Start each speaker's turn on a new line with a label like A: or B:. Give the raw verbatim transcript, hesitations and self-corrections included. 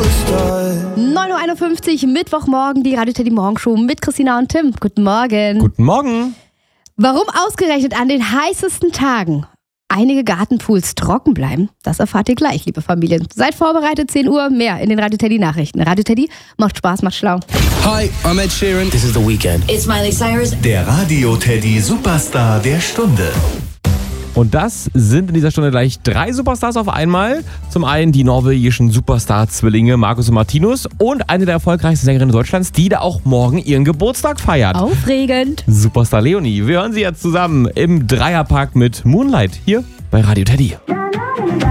A: neun Uhr einundfünfzig, Mittwochmorgen, die Radio Teddy Morgenshow mit Christina und Tim. Guten Morgen.
B: Guten Morgen.
A: Warum ausgerechnet an den heißesten Tagen einige Gartenpools trocken bleiben, das erfahrt ihr gleich, liebe Familien. Seid vorbereitet, zehn Uhr, mehr in den Radio Teddy Nachrichten. Radio Teddy macht Spaß, macht schlau.
C: Hi, I'm Ed Sheeran. This is The Weeknd.
D: It's Miley Cyrus.
E: Der Radio Teddy Superstar der Stunde.
B: Und das sind in dieser Stunde gleich drei Superstars auf einmal. Zum einen die norwegischen Superstar-Zwillinge Markus und Martinus und eine der erfolgreichsten Sängerinnen Deutschlands, die da auch morgen ihren Geburtstag feiert.
A: Aufregend.
B: Superstar Leonie. Wir hören sie jetzt zusammen im Dreierpack mit Moonlight hier bei Radio Teddy.